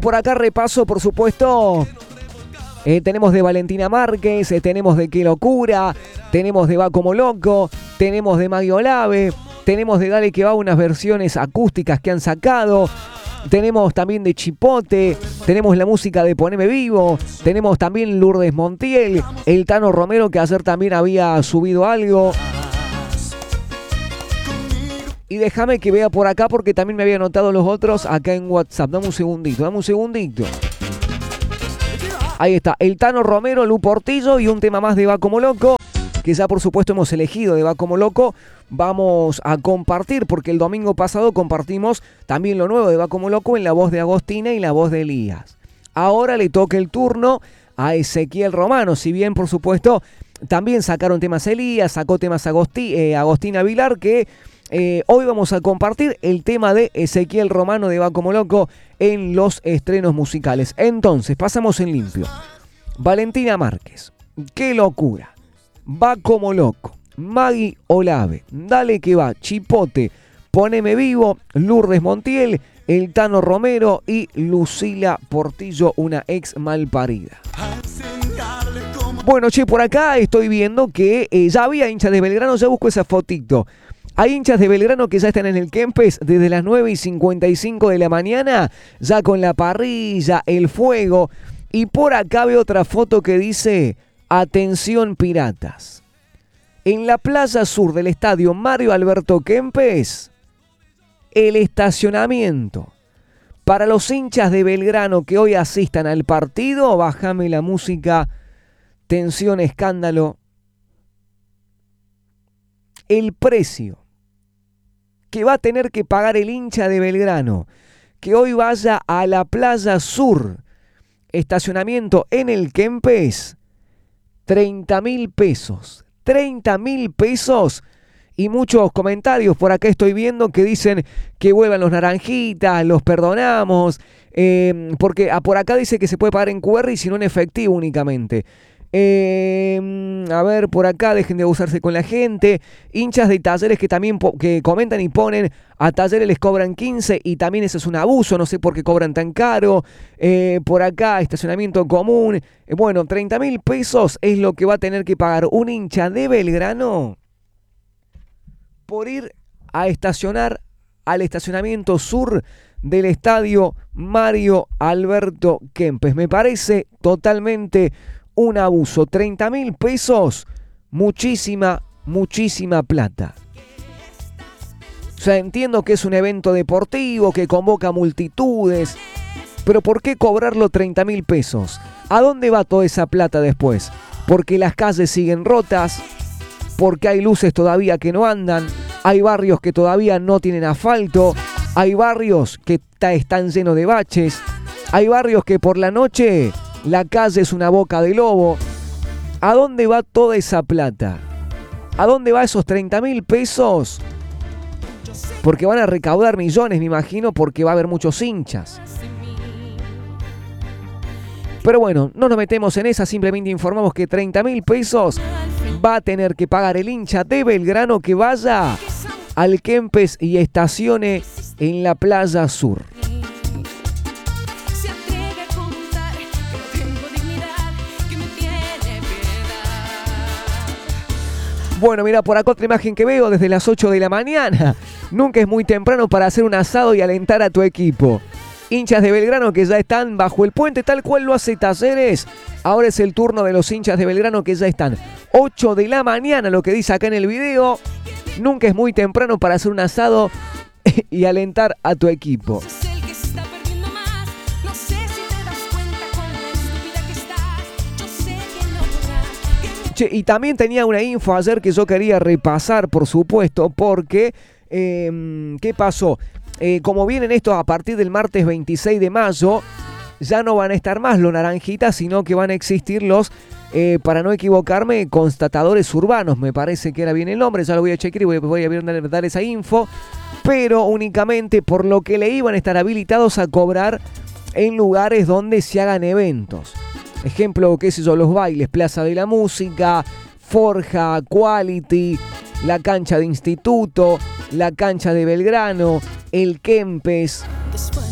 Por acá repaso, por supuesto. Tenemos de Valentina Márquez, tenemos de Qué Locura, tenemos de Va Como Loco, tenemos de Maggie Olave, tenemos de Dale Que Va unas versiones acústicas que han sacado, tenemos también de Chipote, tenemos la música de Poneme Vivo, tenemos también Lourdes Montiel, el Tano Romero que ayer también había subido algo. Y déjame que vea por acá porque también me había anotado los otros acá en WhatsApp. Dame un segundito. Ahí está, el Tano Romero, Lu Portillo y un tema más de Va Como Loco, que ya por supuesto hemos elegido de Va Como Loco. Vamos a compartir, porque el domingo pasado compartimos también lo nuevo de Va Como Loco en la voz de Agostina y la voz de Elías. Ahora le toca el turno a Ezequiel Romano, si bien por supuesto también sacaron temas Elías, sacó temas Agostina Vilar, que hoy vamos a compartir el tema de Ezequiel Romano de Va Como Loco en los estrenos musicales. Entonces, pasamos en limpio. Valentina Márquez, Qué Locura, Va Como Loco, Maggie Olave, Dale Que Va, Chipote, Poneme Vivo, Lourdes Montiel, el Tano Romero y Lucila Portillo, una ex malparida. Bueno, che, por acá estoy viendo que ya había hinchas de Belgrano, ya busco esa fotito. Hay hinchas de Belgrano que ya están en el Kempes desde las 9:55 de la mañana, ya con la parrilla, el fuego. Y por acá veo otra foto que dice, atención piratas. En la playa sur del estadio Mario Alberto Kempes, el estacionamiento. Para los hinchas de Belgrano que hoy asistan al partido, bájame la música, tensión, escándalo. El precio que va a tener que pagar el hincha de Belgrano que hoy vaya a la playa sur, estacionamiento en el Kempes, 30.000 pesos. 30.000 pesos. Y muchos comentarios por acá estoy viendo que dicen que vuelvan los naranjitas, los perdonamos, porque por acá dice que se puede pagar en QR y si no en efectivo únicamente. A ver, por acá dejen de abusarse con la gente. Hinchas de Talleres que también que comentan y ponen, a Talleres les cobran 15 y también eso es un abuso, no sé por qué cobran tan caro. Por acá, estacionamiento común. Bueno, 30.000 pesos es lo que va a tener que pagar un hincha de Belgrano por ir a estacionar al estacionamiento sur del estadio Mario Alberto Kempes. Me parece totalmente un abuso. 30.000 pesos, muchísima plata. O sea, entiendo que es un evento deportivo que convoca multitudes, pero ¿por qué cobrarlo 30.000 pesos? ¿A dónde va toda esa plata después? Porque las calles siguen rotas, porque hay luces todavía que no andan, hay barrios que todavía no tienen asfalto, hay barrios que están llenos de baches, hay barrios que por la noche la calle es una boca de lobo. ¿A dónde va toda esa plata? ¿A dónde va esos 30.000 pesos? Porque van a recaudar millones, me imagino, porque va a haber muchos hinchas. Pero bueno, no nos metemos en esa, simplemente informamos que 30.000 pesos va a tener que pagar el hincha de Belgrano que vaya al Kempes y estacione en la playa sur. Bueno, mira, por acá otra imagen que veo desde las 8 de la mañana. Nunca es muy temprano para hacer un asado y alentar a tu equipo. Hinchas de Belgrano que ya están bajo el puente, tal cual lo hace Talleres. Ahora es el turno de los hinchas de Belgrano que ya están 8 de la mañana, lo que dice acá en el video. Nunca es muy temprano para hacer un asado y alentar a tu equipo. Che, y también tenía una info ayer que yo quería repasar, por supuesto, porque ¿qué pasó? Como vienen estos a partir del martes 26 de mayo, ya no van a estar más los naranjitas, sino que van a existir los, para no equivocarme, constatadores urbanos, me parece que era bien el nombre, ya lo voy a chequear y voy a dar esa info, pero únicamente por lo que leí van a estar habilitados a cobrar en lugares donde se hagan eventos. Ejemplo, qué sé yo, los bailes, Plaza de la Música, Forja, Quality, la cancha de Instituto, la cancha de Belgrano, el Kempes.